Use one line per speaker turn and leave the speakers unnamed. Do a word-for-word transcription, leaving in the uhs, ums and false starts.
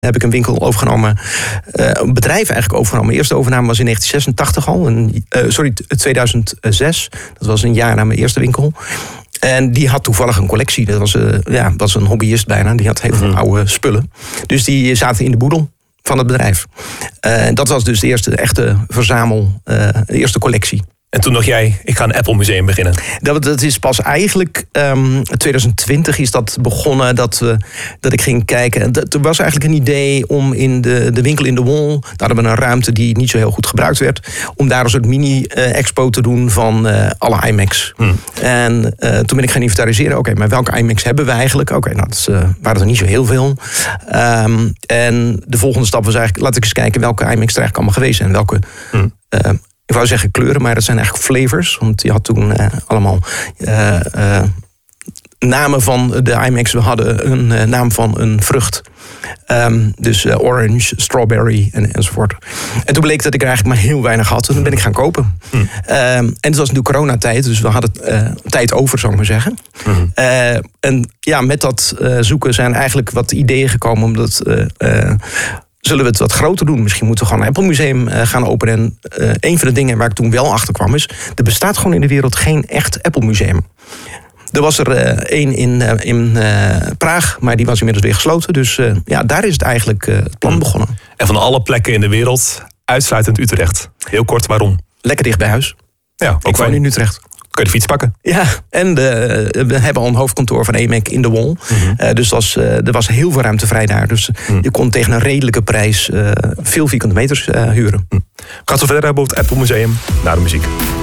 heb ik een winkel overgenomen, uh, een bedrijf eigenlijk overgenomen. De eerste overname was in negentien zesentachtig al, en, uh, sorry, tweeduizend zes. Dat was een jaar na mijn eerste winkel. En die had toevallig een collectie. Dat was, uh, ja, was een hobbyist bijna. Die had heel veel oude spullen. Dus die zaten in de boedel van het bedrijf. Uh, en dat was dus de eerste echte verzamel, uh, de eerste collectie.
En toen dacht jij, ik ga een Apple museum beginnen.
Dat, dat is pas eigenlijk, um, twintig twintig is dat begonnen, dat, we, dat ik ging kijken. Dat, er was eigenlijk een idee om in de, de winkel in de Wall, daar hadden we een ruimte die niet zo heel goed gebruikt werd, om daar een soort mini-expo te doen van uh, alle iMacs. Hmm. En uh, toen ben ik gaan inventariseren, oké, okay, maar welke iMacs hebben we eigenlijk? Oké, okay, nou, dat uh, waren er niet zo heel veel. Um, en de volgende stap was eigenlijk, laat ik eens kijken welke iMacs er eigenlijk allemaal geweest zijn. Welke... Hmm. Uh, Ik wou zeggen kleuren, maar dat zijn eigenlijk flavors. Want je had toen uh, allemaal uh, uh, namen van de iMacs. We hadden een uh, naam van een vrucht. Um, dus uh, orange, strawberry en, enzovoort. En toen bleek dat ik er eigenlijk maar heel weinig had. En toen ben ik gaan kopen. Mm. Um, en het was nu coronatijd, dus we hadden uh, tijd over, zou ik maar zeggen. Mm. Uh, en ja, met dat uh, zoeken zijn eigenlijk wat ideeën gekomen. Omdat... Uh, uh, Zullen we het wat groter doen? Misschien moeten we gewoon een Apple Museum uh, gaan openen. En uh, een van de dingen waar ik toen wel achter kwam is... er bestaat gewoon in de wereld geen echt Apple Museum. Er was er uh, één in, uh, in uh, Praag, maar die was inmiddels weer gesloten. Dus uh, ja, daar is het eigenlijk uh, het plan begonnen.
En van alle plekken in de wereld, uitsluitend Utrecht. Heel kort, waarom?
Lekker dicht bij huis.
Ja,
ik woon in Utrecht.
Kun je de fiets pakken?
Ja, en de, we hebben al een hoofdkantoor van iMac in de Wall. Mm-hmm. Uh, dus was, uh, er was heel veel ruimte vrij daar. Dus mm. je kon tegen een redelijke prijs uh, veel vierkante meters uh, huren.
Mm. Gaat zo verder hebben over het Apple Museum na de muziek.